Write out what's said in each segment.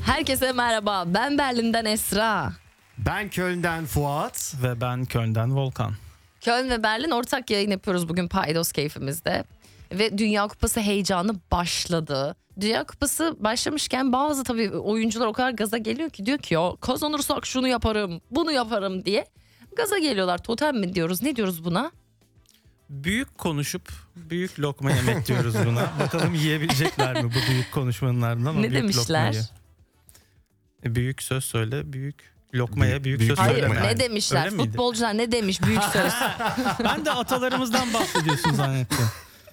Herkese merhaba. Ben Berlin'den Esra. Ben Köln'den Fuat. Ve ben Köln'den Volkan. Köln ve Berlin ortak yayın yapıyoruz bugün Paydos keyfimizde. Ve Dünya Kupası heyecanı başladı. Dünya Kupası başlamışken bazı tabii oyuncular o kadar gaza geliyor ki diyor ki ya kazanırsak şunu yaparım, bunu yaparım diye. Gaza geliyorlar. Totem mi diyoruz? Ne diyoruz buna? Büyük konuşup büyük lokma yemek diyoruz buna. Bakalım yiyebilecekler mi bu büyük konuşmanın ardından? Ne demişler? Lokmayı. Büyük söz söyle, büyük lokmaya büyük söz Hayır, söyleme. ne demişler? Öyle miydi? Futbolcular ne demiş büyük söz? Ben de atalarımızdan bahsediyorsun zannettim.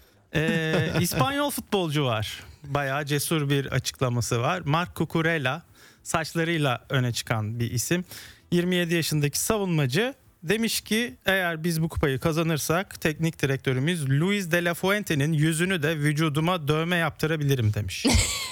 İspanyol futbolcu var. Bayağı cesur bir açıklaması var. Marc Cucurella, saçlarıyla öne çıkan bir isim. 27 yaşındaki savunmacı demiş ki eğer biz bu kupayı kazanırsak teknik direktörümüz Luis de la Fuente'nin yüzünü de vücuduma dövme yaptırabilirim demiş.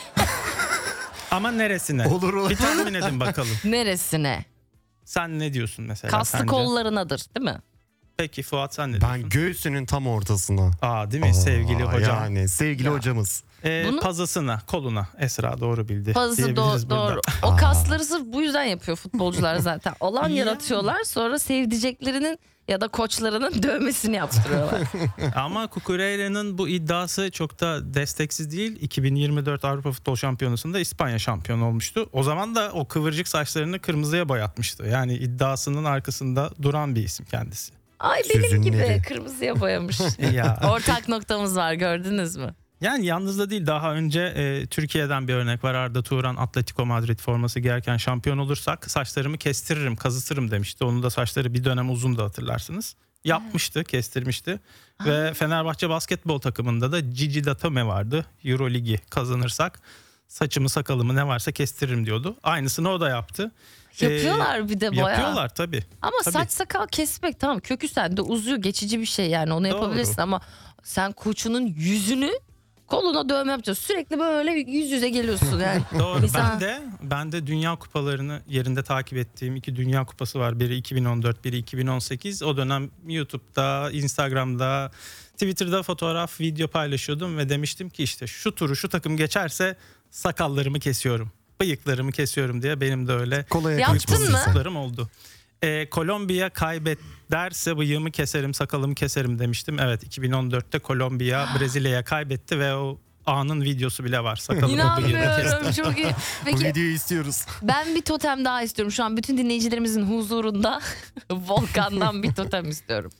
Ama neresine? Olur. Bir tahmin edin bakalım. Neresine? Sen ne diyorsun mesela? Kaslı sence? kollarınadır değil mi? Peki Fuat sen ne diyorsun? Ben göğsünün tam ortasına. Değil mi sevgili hocam? Yani sevgili hocamız. Bunu- Pazısına, koluna. Esra doğru bildi. Pazı diyebiliriz burada. doğru. O kasları sırf bu yüzden yapıyor futbolcular zaten. Alan yaratıyorlar, sonra sevdiceklerinin ya da koçlarının dövmesini yaptırıyorlar. Ama Cucurella'nın bu iddiası çok da desteksiz değil. 2024 Avrupa Futbol Şampiyonası'nda İspanya şampiyonu olmuştu. O zaman da o kıvırcık saçlarını kırmızıya boyatmıştı. Yani iddiasının arkasında duran bir isim kendisi. Ay benim Sözün gibi neri? kırmızıya boyamış. Ya. Ortak noktamız var, gördünüz mü? Yani yalnız da değil, daha önce Türkiye'den bir örnek var. Arda Turan Atletico Madrid forması giyerken şampiyon olursak saçlarımı kestiririm, kazıtırım demişti. Onun da saçları bir dönem uzun da hatırlarsınız. Yapmıştı, kestirmişti. Ve Fenerbahçe basketbol takımında da Gigi Datome vardı. Euroligi kazanırsak saçımı sakalımı ne varsa kestiririm diyordu. Aynısını o da yaptı. Yapıyorlar bir de bayağı. Yapıyorlar tabii. Ama Tabii. saç sakal kesmek tamam, kökü sende uzuyor, geçici bir şey yani, onu yapabilirsin ama sen koçunun yüzünü koluna dövme yapacaksın. Sürekli böyle yüz yüze geliyorsun yani. Doğru. Mesela- Ben de dünya kupalarını yerinde takip ettiğim 2 dünya kupası var. Biri 2014, biri 2018. O dönem YouTube'da, Instagram'da, Twitter'da fotoğraf, video paylaşıyordum ve demiştim ki işte şu turu şu takım geçerse sakallarımı kesiyorum, bıyıklarımı kesiyorum diye benim de öyle Kolaya Yaptın kaçmasın mı? sen. bıyıklarım oldu. Kolombiya kaybederse bıyığımı keserim, sakalımı keserim demiştim. Evet, 2014'te Kolombiya Brezilya'ya kaybetti ve o anın videosu bile var. Sakalımı bıyığımı kestim. İnanmıyorum, çok iyi. Bu Peki videoyu istiyoruz. ben bir totem daha istiyorum. Şu an bütün dinleyicilerimizin huzurunda Volkan'dan bir totem istiyorum.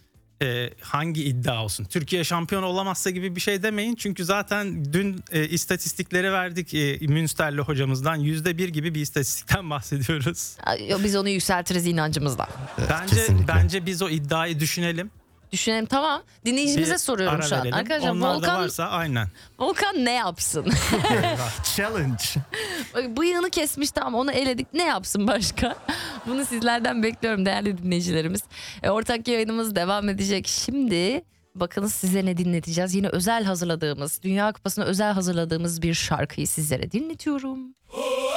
Hangi iddia olsun? Türkiye şampiyon olamazsa gibi bir şey demeyin. Çünkü zaten dün istatistikleri verdik Münsterli hocamızdan. %1 gibi bir istatistikten bahsediyoruz. Ay, biz onu yükseltiriz inancımızla. Kesinlikle. Bence biz o iddiayı düşünelim. Düşünelim, tamam. Dinleyicimize Bir soruyorum ara şu an. verelim. Arkadaşlar Onlar da Volkan, varsa aynen. Volkan ne yapsın? Challenge. Bak, bıyığını kesmiş, tamam, onu eledik, ne yapsın başka? Bunu sizlerden bekliyorum değerli dinleyicilerimiz. Ortak yayınımız devam edecek. Şimdi bakınız size ne dinleteceğiz. Yine özel hazırladığımız, Dünya Kupası'na özel hazırladığımız bir şarkıyı sizlere dinletiyorum.